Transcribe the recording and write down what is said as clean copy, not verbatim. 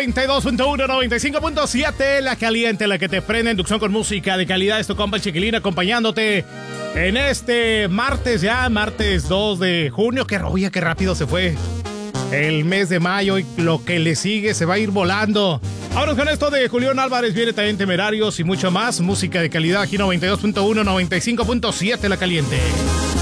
92.1, 95.7, la caliente, la que te prende, inducción con música de calidad. Es tu compa el Chiquilín acompañándote en este martes 2 de junio. Qué rápido se fue el mes de mayo y lo que le sigue se va a ir volando. Ahora con esto de Julián Álvarez, viene también Temerarios y mucho más. Música de calidad aquí 92.1, 95.7, la caliente.